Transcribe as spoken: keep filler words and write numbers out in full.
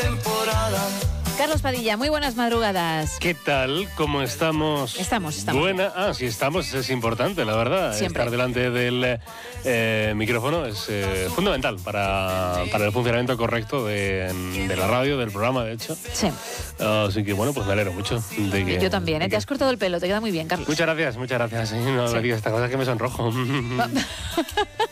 temporada. Carlos Padilla, muy buenas madrugadas. ¿Qué tal? ¿Cómo estamos? Estamos, estamos. Buena. Ah, sí, estamos. Es importante, la verdad. Siempre. Estar delante del eh, micrófono es eh, fundamental para, para el funcionamiento correcto de, de la radio, del programa, de hecho. Sí. Así que, bueno, pues me alegro mucho de que... Yo también, ¿eh? de Te que... has cortado el pelo, te queda muy bien, Carlos. Muchas gracias, muchas gracias. No Sí. me digas esta cosa que me sonrojo.